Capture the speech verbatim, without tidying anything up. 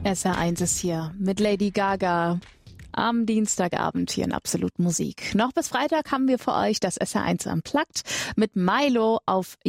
S R eins ist hier mit Lady Gaga am Dienstagabend hier in Absolut Musik. Noch bis Freitag haben wir für euch das S R eins Unplugged mit Milo auf